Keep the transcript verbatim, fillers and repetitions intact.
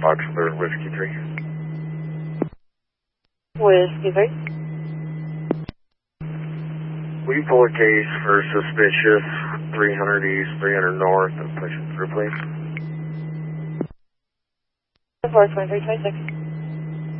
Foxtrot Whiskey three. Whiskey three. Will you pull a case for suspicious three hundred east, three hundred north, and push it through, please? four twenty-three twenty-six.